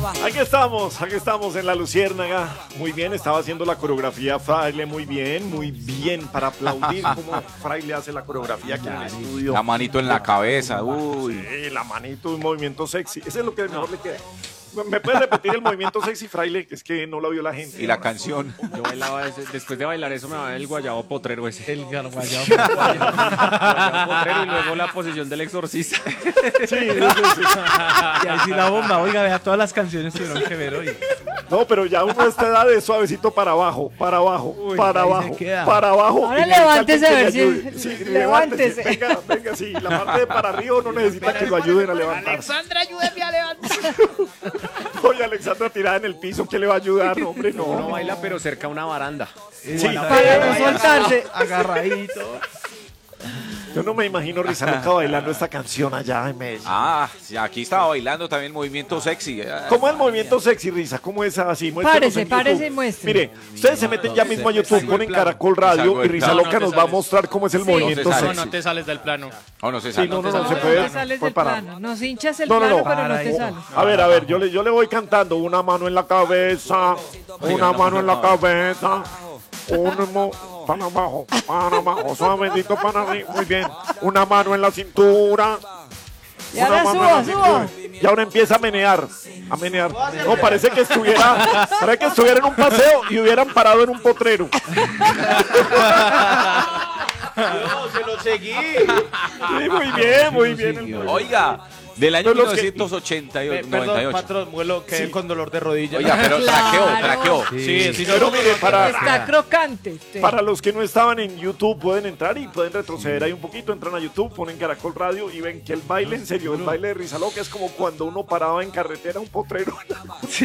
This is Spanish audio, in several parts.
Aquí estamos en La Luciérnaga. Muy bien, estaba haciendo la coreografía Fraile, muy bien, para aplaudir cómo Fraile hace la coreografía aquí en el estudio. La manito en la cabeza, uy. Sí, la manito, un movimiento sexy. Ese es lo que mejor le queda. ¿Me puedes repetir el movimiento sexy, Fraile? Que es que no lo vio la gente. Y la canción. Yo bailaba ese, después de bailar eso me va el guayabo potrero ese. El guayabo Potrero y luego la posición del exorcista. Sí. Y ahí sí la bomba. Oiga, vea, todas las canciones tuvieron que ver hoy. No, pero ya uno a esta edad de suavecito para abajo, Uy, para ahí abajo, se queda. para abajo. Ahora Y necesita levántese alguien a que le ver si- ayude. Sí, levántese. levántese. Venga, sí. La parte de para arriba no necesita que lo ayuden a levantarse. Alexandra, ayúdeme a levantar. Oye, Alexandra tirada en el piso, ¿qué le va a ayudar? No, hombre, Uno no. baila pero cerca a una baranda. Sí, Para no soltarse. Agarradito. yo no me imagino Risa Loca bailando esta canción allá en Medellín. Ah, sí, aquí estaba bailando también movimiento sexy. ¿Cómo es el movimiento sexy, Risa? ¿Cómo es así? Muéstrenos en Párese YouTube. y muestre. Mire, ustedes se meten ya mismo a YouTube, ponen Caracol Radio y Risa No, Loca no te nos va a sales. mostrar cómo es el Sí. movimiento No se No, sexy. no te sales del plano. Oh, no se Sí, sale. no, te se sales. puede. No sales del parar. plano. Nos hinchas el No, no, plano, no. pero no Para te ahí. sales. A ver, yo le voy cantando. Una mano en la cabeza, una mano en la cabeza, para abajo, suavetito para arriba, muy bien. Una mano en la cintura. Y ahora una mano en la suba. cintura. Y ahora empieza a menear. No, parece que estuviera en un paseo y hubieran parado en un potrero. No, se lo seguí. Sí, muy bien. Oiga, del año Pero los que- 1998. Perdón, 98. patrón, vuelo, quedé Sí. con dolor de rodilla. Oiga, pero Claro. traqueó. Sí, sí, Pero mire, Está crocante. usted. para los que no estaban en YouTube, pueden entrar y pueden retroceder ahí un poquito. Entran a YouTube, ponen Caracol Radio y ven que el baile, en serio, el baile de Risa Loca es como cuando uno paraba en carretera un potrero. Sí,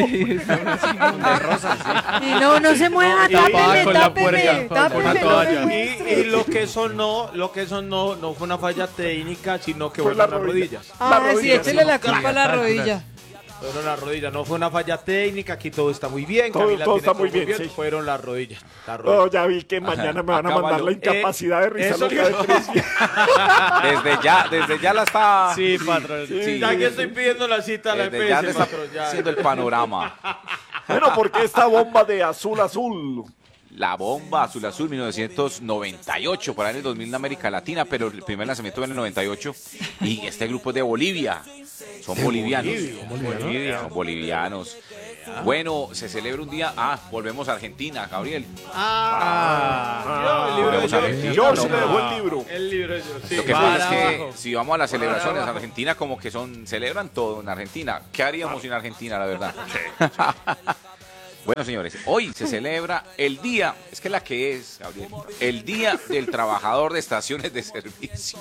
Y no se mueva, tápeme, con la tápeme, puerta, con tápeme, una no toalla. me muestre. Y lo que eso no fue una falla técnica, sino que Fue fueron la las rodilla. rodillas. Ah, rodilla, sí, échele sí. la culpa a la rodilla. Fueron las rodillas, no fue una falla técnica, aquí todo está muy bien, Todo Camila está tiene muy todo bien, sí. fueron las rodillas. Oh, ya vi que mañana me van a mandar Acábalo. la incapacidad de Risa eso Loca de 3 días. Desde ya la está. Sí, patrón. Sí. Ya que estoy pidiendo la cita a la Desde ya le EPS, está patrón, ya. haciendo el panorama. Bueno, porque esta bomba de azul. La bomba azul 1998, por ahí en el 2000 en América Latina, pero el primer lanzamiento fue en el 98. Y este grupo es de Bolivia. Son bolivianos. Son bolivianos. Bueno, se celebra un día. Volvemos a Argentina, Gabriel. El libro de Volvemos a George. Argentina. George le dejó el libro. El libro de George, sí. Lo que pasa es Para que abajo. si vamos a las celebraciones en Argentina, como que celebran todo en Argentina. ¿Qué haríamos sin Argentina, la verdad? Bueno, señores, hoy se celebra el día, es que la que es, Gabriel, el Día del Trabajador de Estaciones de Servicio.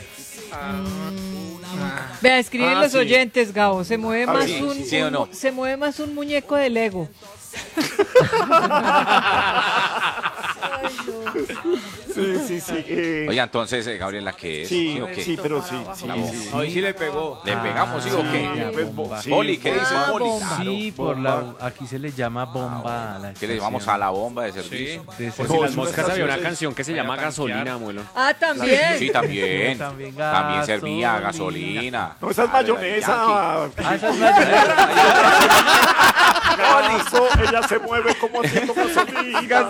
Vea, escriben los sí. oyentes, Gabo. Se mueve más sí, un, sí o no. se mueve más un muñeco de Lego. Sí. Oye, entonces, Gabriel, la que es. Sí, o qué? sí, pero sí. Hoy sí le pegó. ¿Le pegamos, sí o qué? Pues, sí. Poli, ¿qué dice Poli? bomba. Sí, aquí se le llama bomba a la ¿Qué le llamamos a la bomba de servicio? de Por servicio. si las es una moscas había una estación, canción que se llama Gasolina, abuelo. Ah, también. Sí, también. También También servía gasolina. No, esa es mayonesa. Ah, esa es la Ganazo, ella se mueve como haciendo gasolina.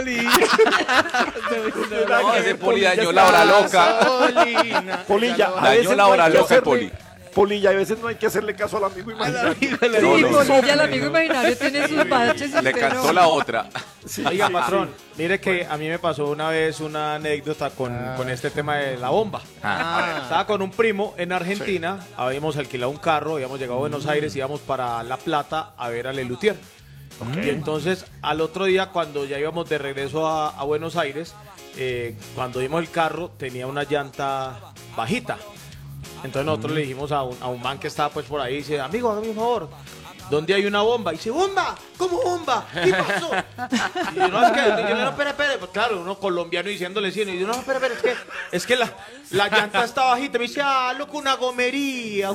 No, ese Poli dañó la hora loca. Polilla, a Dañó veces la no hora hay que loca, hacerle- Poli. Polilla, a veces no hay que hacerle caso al amigo imaginario. Sí, No, Polilla, el amigo imaginario tiene sus baches. y Le usted cantó no. la otra. Oiga, patrón, mire que a mí me pasó una vez una anécdota con este tema de la bomba. Estaba con un primo en Argentina, habíamos alquilado un carro, habíamos llegado a Buenos Aires, íbamos para La Plata a ver a Lelutier. Y entonces, al otro día, cuando ya íbamos de regreso a Buenos Aires, cuando vimos el carro, tenía una llanta bajita. Entonces nosotros le dijimos a un man que estaba pues por ahí, dice, amigo, hágame un favor, ¿dónde hay una bomba? Y dice, ¿bomba? ¿Cómo bomba? ¿Qué pasó? Y yo, no, es que, yo, no, espere. Pues claro, uno colombiano diciéndole sí, y yo, no, espere, es que la llanta está bajita. Me dice, loco, una gomería.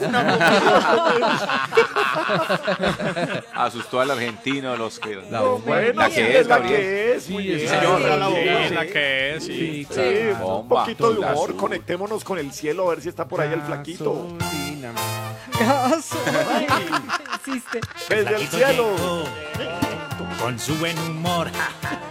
Asustó al argentino, los que. Bueno, La sí, que es, la Gabriel. que es. Muy bien. señor. Sí, la que es, sí. Sí, un Bomba. poquito de humor, Azul. conectémonos con el cielo a ver si está por ahí el flaquito. Gasolina. Gaso. Existe. Desde el cielo. Con su buen humor.